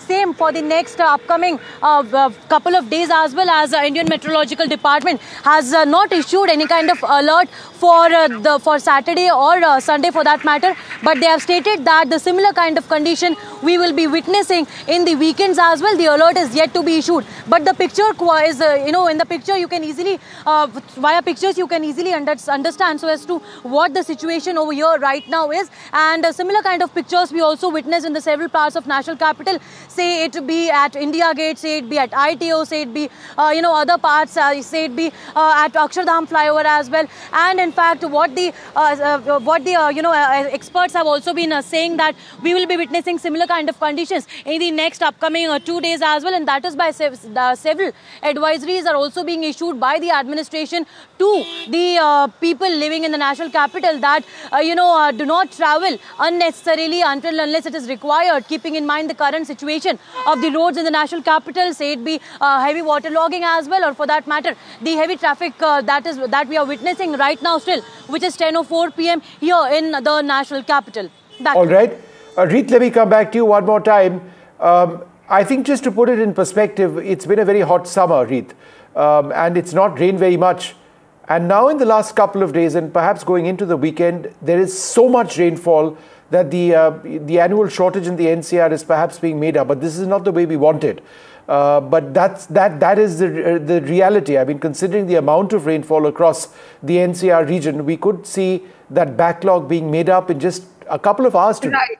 same for the next upcoming couple of days, as well as the Indian Meteorological Department has not issued any kind of alert for Saturday or Sunday for that matter, but they have stated that the similar kind of condition we will be witnessing in the weekends as well. The alert is yet to be issued, but the picture is in the picture you can easily via pictures you can easily understand so as to what the situation over here right now is. And similar kind of pictures we also witness in the several parts of national capital, say it be at India Gate, say it be at ITO, say it be other parts, say it be at Akshardham flyover as well. And in fact what the experts have also been saying that we will be witnessing similar kind of conditions in the next upcoming 2 days as well, and that is by several advisories are also being issued by the administration to the people living in the national capital that do not travel unnecessarily unless it is required, keeping in mind the current situation of the roads in the national capital, say it be heavy waterlogging as well, or for that matter the heavy traffic that we are witnessing right now still, which is 10:04 p.m. here in the national capital. All right. Reet, let me come back to you one more time. I think just to put it in perspective, it's been a very hot summer, Reet, and it's not rained very much. And now in the last couple of days, and perhaps going into the weekend, there is so much rainfall that the annual shortage in the NCR is perhaps being made up. But this is not the way we want it. But that is the reality. I mean, considering the amount of rainfall across the NCR region, we could see that backlog being made up in just a couple of hours today. Right.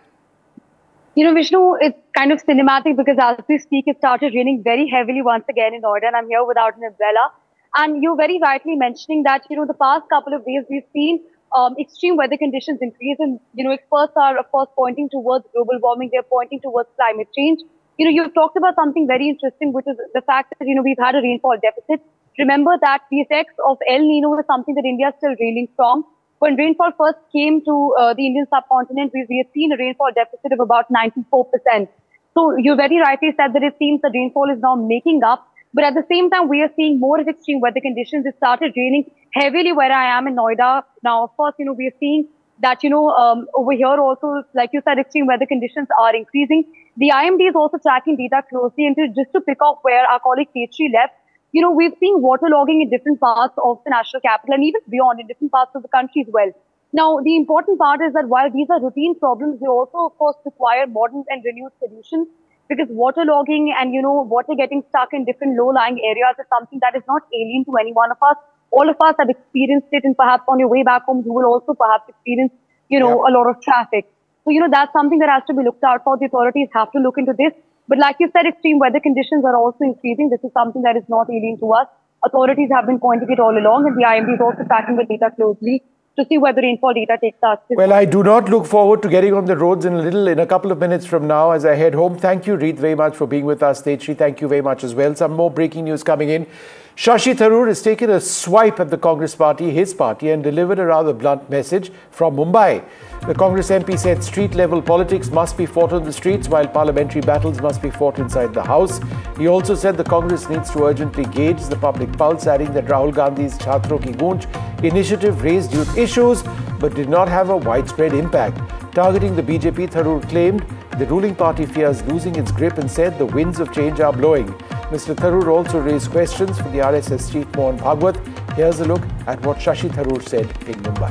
Vishnu, it's kind of cinematic because as we speak, it started raining very heavily once again in Noida, and I'm here without an umbrella. And you're very rightly mentioning that, the past couple of days we've seen extreme weather conditions increase, and, experts are, of course, pointing towards global warming. They're pointing towards climate change. You've talked about something very interesting, which is the fact that, we've had a rainfall deficit. Remember that the effects of El Nino is something that India is still reeling from. When rainfall first came to the Indian subcontinent, we had seen a rainfall deficit of about 94%. So you very rightly said that it seems that rainfall is now making up. But at the same time, we are seeing more of extreme weather conditions. It started raining heavily where I am in Noida. Now, of course, we are seeing that, over here also, like you said, extreme weather conditions are increasing. The IMD is also tracking data closely. And just to pick up where our colleague Khetri left, we've seen waterlogging in different parts of the national capital and even beyond in different parts of the country as well. Now, the important part is that while these are routine problems, they also, of course, require modern and renewed solutions, because waterlogging and, water getting stuck in different low-lying areas is something that is not alien to any one of us. All of us have experienced it, and perhaps on your way back home, you will also perhaps experience, a lot of traffic. So, that's something that has to be looked out for. The authorities have to look into this. But like you said, extreme weather conditions are also increasing. This is something that is not alien to us. Authorities have been pointing it all along, and the IMD is also tracking the data closely to see where the rainfall data takes us. Well, I do not look forward to getting on the roads in a couple of minutes from now as I head home. Thank you, Reet, very much for being with us. Khetri, thank you very much as well. Some more breaking news coming in. Shashi Tharoor has taken a swipe at the Congress party, his party, and delivered a rather blunt message from Mumbai. The Congress MP said street-level politics must be fought on the streets, while parliamentary battles must be fought inside the House. He also said the Congress needs to urgently gauge the public pulse, adding that Rahul Gandhi's Chhatron Ki Goonj initiative raised youth issues but did not have a widespread impact. Targeting the BJP, Tharoor claimed the ruling party fears losing its grip and said the winds of change are blowing. Mr. Tharoor also raised questions for the RSS chief Mohan Bhagwat. Here's a look at what Shashi Tharoor said in Mumbai.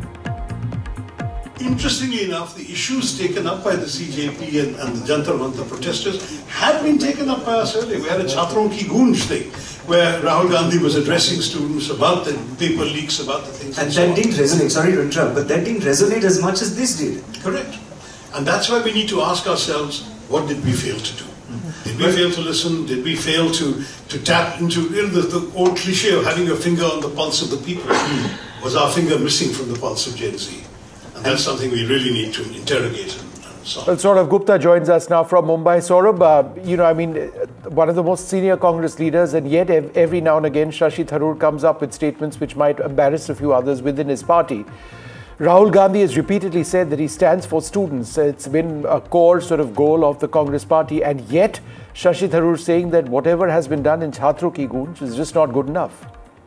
Interestingly enough, the issues taken up by the CJP and the Jantar Mantar protesters had been taken up by us earlier. We had a Chhatron Ki Goonj thing, where Rahul Gandhi was addressing students about the paper leaks, about the things. And that didn't resonate, sorry to interrupt, but that didn't resonate as much as this did. Correct. And that's why we need to ask ourselves, what did we fail to do? Did we fail to listen? Did we fail to tap into the old cliche of having your finger on the pulse of the people? Was our finger missing from the pulse of Gen Z? And that's something we really need to interrogate and solve. Well, Saurabh Gupta joins us now from Mumbai. Saurabh, one of the most senior Congress leaders, and yet every now and again Shashi Tharoor comes up with statements which might embarrass a few others within his party. Rahul Gandhi has repeatedly said that he stands for students. It's been a core sort of goal of the Congress party, and yet Shashi Tharoor saying that whatever has been done in Chhatron Ki Goonj is just not good enough.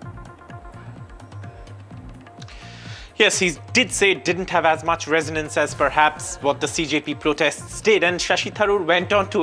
Yes, he did say it didn't have as much resonance as perhaps what the CJP protests did, and Shashi Tharoor went on to